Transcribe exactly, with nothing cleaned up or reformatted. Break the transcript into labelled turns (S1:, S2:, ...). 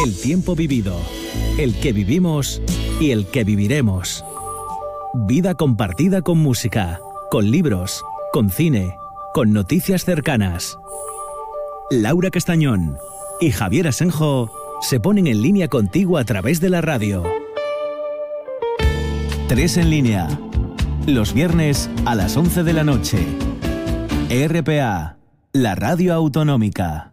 S1: El tiempo vivido, el que vivimos y el que viviremos. Vida compartida con música, con libros, con cine, con noticias cercanas. Laura Castañón y Javier Asenjo se ponen en línea contigo a través de la radio. Tres en línea. Los viernes a las once de la noche. R P A, la radio autonómica.